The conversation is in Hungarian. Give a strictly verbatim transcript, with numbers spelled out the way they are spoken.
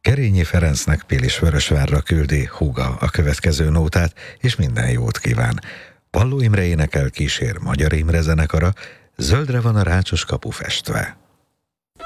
Kerényi Ferencnek Pilisvörösvárra küldi húga a következő nótát, és minden jót kíván. Palló Imre énekel, kísér Magyar Imre zenekara, zöldre van a rácsos kapu festve.